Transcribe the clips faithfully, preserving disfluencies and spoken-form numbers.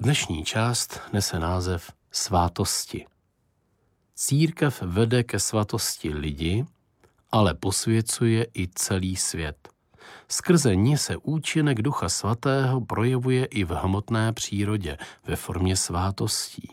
Dnešní část nese název Svátosti. Církev vede ke svatosti lidi, ale posvěcuje i celý svět. Skrze ní se účinek Ducha Svatého projevuje i v hmotné přírodě ve formě svátostí.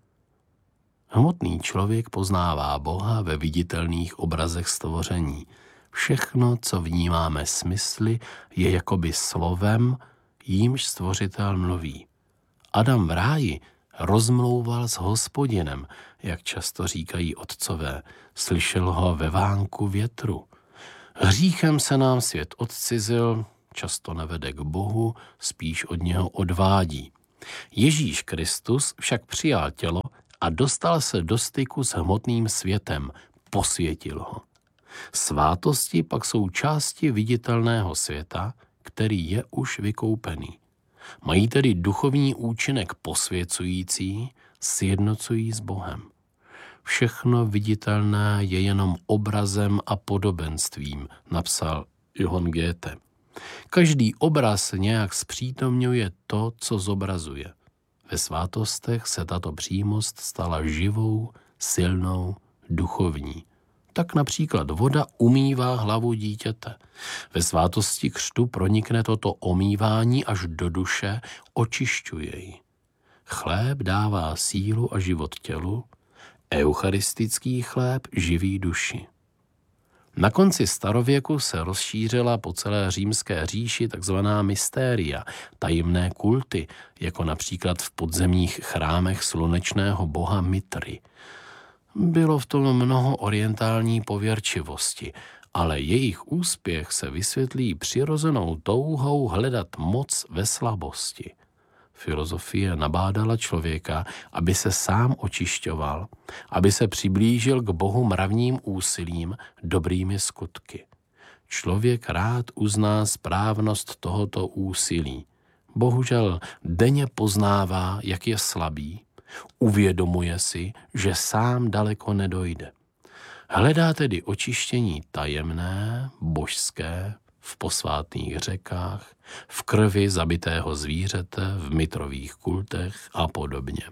Hmotný člověk poznává Boha ve viditelných obrazech stvoření. Všechno, co vnímáme smysly, je jakoby slovem, jímž stvořitel mluví. Adam v ráji rozmlouval s Hospodinem, jak často říkají otcové, slyšel ho ve vánku větru. Hříchem se nám svět odcizil, často nevede k Bohu, spíš od něho odvádí. Ježíš Kristus však přijal tělo a dostal se do styku s hmotným světem, posvětil ho. Svátosti pak jsou části viditelného světa, který je už vykoupený. Mají tedy duchovní účinek posvěcující, sjednocují s Bohem. Všechno viditelné je jenom obrazem a podobenstvím, napsal Johann Goethe. Každý obraz nějak zpřítomňuje to, co zobrazuje. Ve svátostech se tato přímost stala živou, silnou, duchovní. Tak například voda umývá hlavu dítěte. Ve svátosti křtu pronikne toto omývání až do duše, očišťuje ji. Chléb dává sílu a život tělu, eucharistický chléb živí duši. Na konci starověku se rozšířila po celé římské říši takzvaná mystéria, tajemné kulty, jako například v podzemních chrámech slunečného boha Mitry. Bylo v tom mnoho orientální pověrčivosti, ale jejich úspěch se vysvětlí přirozenou touhou hledat moc ve slabosti. Filozofie nabádala člověka, aby se sám očišťoval, aby se přiblížil k Bohu mravním úsilím, dobrými skutky. Člověk rád uzná správnost tohoto úsilí. Bohužel denně poznává, jak je slabý, uvědomuje si, že sám daleko nedojde. Hledá tedy očištění tajemné, božské, v posvátných řekách, v krvi zabitého zvířete, v mitrových kultech a podobně.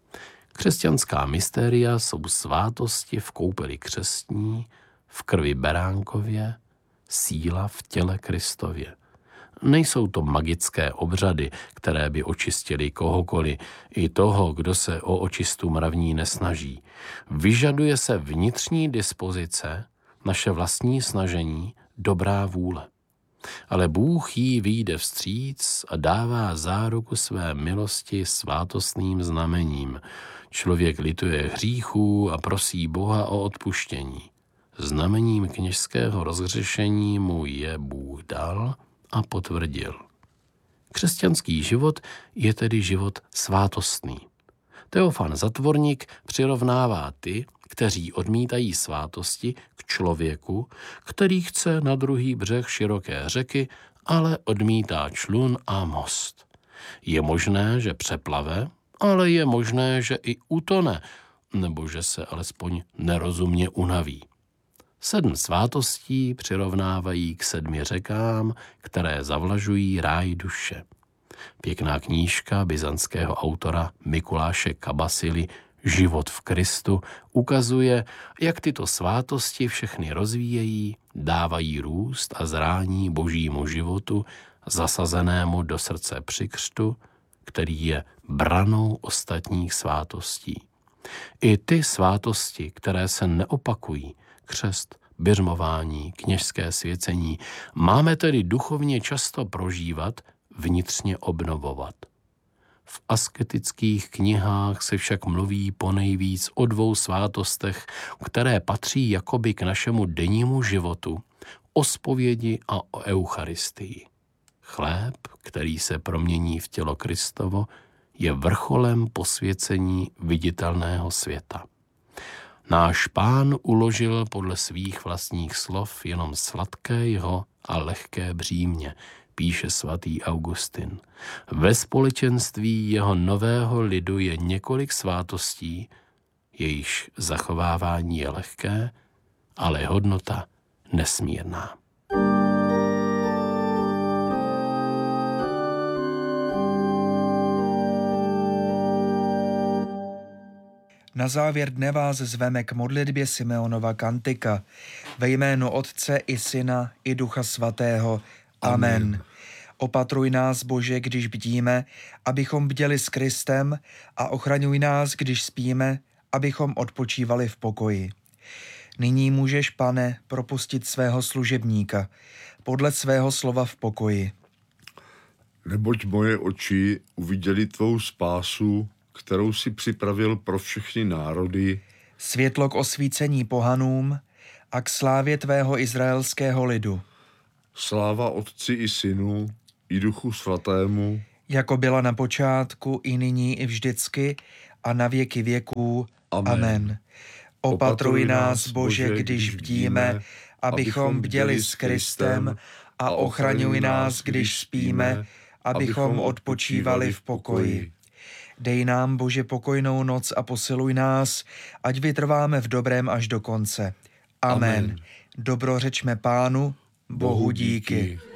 Křesťanská mystéria jsou svátosti v koupeli křestní, v krvi beránkově, síla v těle Kristově. Nejsou to magické obřady, které by očistily kohokoliv, i toho, kdo se o očistu mravní nesnaží. Vyžaduje se vnitřní dispozice, naše vlastní snažení, dobrá vůle. Ale Bůh jí vyjde vstříc a dává záruku své milosti svátostným znamením. Člověk lituje hříchů a prosí Boha o odpuštění. Znamením kněžského rozhřešení mu je Bůh dal a potvrdil. Křesťanský život je tedy život svátostný. Teofan Zatvorník přirovnává ty, kteří odmítají svátosti, k člověku, který chce na druhý břeh široké řeky, ale odmítá člun a most. Je možné, že přeplave, ale je možné, že i utone, nebo že se alespoň nerozumně unaví. Sedm svátostí přirovnávají k sedmi řekám, které zavlažují ráj duše. Pěkná knížka byzantského autora Mikuláše Kabasily Život v Kristu ukazuje, jak tyto svátosti všechny rozvíjejí, dávají růst a zrání božímu životu, zasazenému do srdce při křtu, který je branou ostatních svátostí. I ty svátosti, které se neopakují, křest, biřmování, kněžské svěcení, máme tedy duchovně často prožívat, vnitřně obnovovat. V asketických knihách se však mluví ponejvíc o dvou svátostech, které patří jakoby k našemu dennímu životu, o zpovědi a o eucharistii. Chléb, který se promění v tělo Kristovo, je vrcholem posvěcení viditelného světa. Náš Pán uložil podle svých vlastních slov jenom sladké jeho a lehké břímě, píše svatý Augustin. Ve společenství jeho nového lidu je několik svátostí, jejichž zachovávání je lehké, ale hodnota nesmírná. Na závěr dne vás zveme k modlitbě Simeonova kantika. Ve jménu Otce i Syna i Ducha Svatého. Amen. Amen. Opatruj nás, Bože, když bdíme, abychom bděli s Kristem, a ochraňuj nás, když spíme, abychom odpočívali v pokoji. Nyní můžeš, Pane, propustit svého služebníka podle svého slova v pokoji. Neboť moje oči uviděly tvou spásu, kterou si připravil pro všechny národy. Světlo k osvícení pohanům a k slávě tvého izraelského lidu. Sláva Otci i Synu i Duchu Svatému, jako byla na počátku, i nyní, i vždycky, a na věky věků. Amen. Amen. Opatruj nás, Bože, když bdíme, abychom bděli s Kristem, a ochraňuj nás, když spíme, abychom odpočívali v pokoji. Dej nám, Bože, pokojnou noc a posiluj nás, ať vytrváme v dobrém až do konce. Amen. Amen. Dobrořečme Pánu, Bohu díky.